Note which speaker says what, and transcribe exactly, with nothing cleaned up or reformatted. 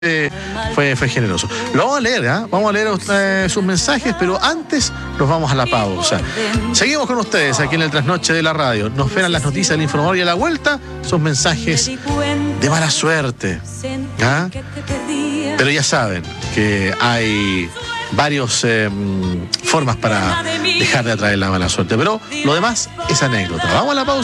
Speaker 1: Eh, fue, fue generoso. Lo vamos a leer, ¿eh? Vamos a leer eh, sus mensajes, pero antes nos vamos a la pausa. Seguimos con ustedes aquí en el Trasnoche de la Radio. Nos esperan las noticias del informador y a la vuelta sus mensajes de mala suerte, ¿ah? Pero ya saben que hay varias eh, formas para dejar de atraer la mala suerte, pero lo demás es anécdota. Vamos a la pausa.